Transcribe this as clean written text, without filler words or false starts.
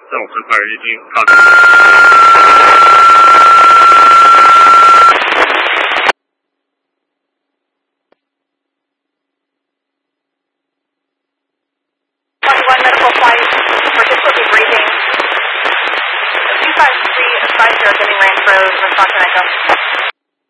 Delta Fire 18, contact. Medical flight for difficulty breathing. 253 50 getting Range Road, response to Echo.